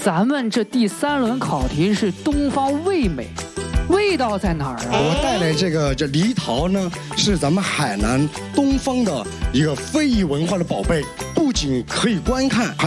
咱们这第3轮考题是东方味美，味道在哪儿啊？ 我带来这梨桃呢，是咱们海南东方的一个非遗文化的宝贝，不仅可以观看。